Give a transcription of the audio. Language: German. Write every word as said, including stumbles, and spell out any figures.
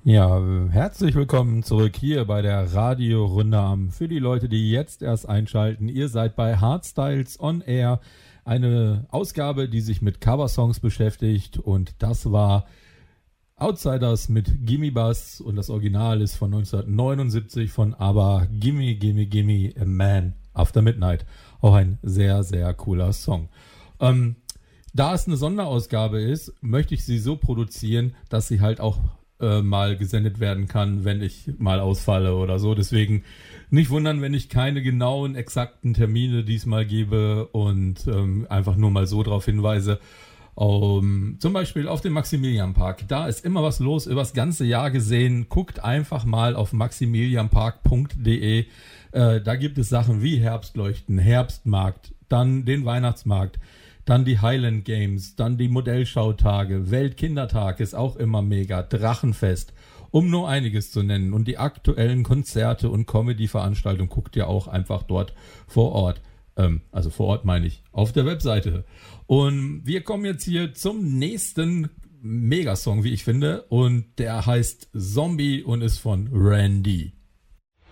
Ja, herzlich willkommen zurück hier bei der Radiorunde am. Für die Leute, die jetzt erst einschalten, ihr seid bei Hardstyles on Air, eine Ausgabe, die sich mit Coversongs beschäftigt, und das war Outsiders mit Gimme Bass und das Original ist von neunzehnhundertneunundsiebzig von ABBA, Gimme Gimme Gimme a Man After Midnight. Auch ein sehr, sehr cooler Song. Ähm, da es eine Sonderausgabe ist, möchte ich sie so produzieren, dass sie halt auch äh, mal gesendet werden kann, wenn ich mal ausfalle oder so. Deswegen nicht wundern, wenn ich keine genauen, exakten Termine diesmal gebe und ähm, einfach nur mal so darauf hinweise. Um, zum Beispiel auf dem Maximilianpark. Da ist immer was los, übers ganze Jahr gesehen. Guckt einfach mal auf maximilianpark punkt de. Äh, da gibt es Sachen wie Herbstleuchten, Herbstmarkt, dann den Weihnachtsmarkt, dann die Highland Games, dann die Modellschautage, Weltkindertag ist auch immer mega, Drachenfest, um nur einiges zu nennen. Und die aktuellen Konzerte und Comedy-Veranstaltungen guckt ihr auch einfach dort vor Ort. Ähm, also vor Ort meine ich, auf der Webseite. Und wir kommen jetzt hier zum nächsten Megasong, wie ich finde. Und der heißt Zombie und ist von Randy.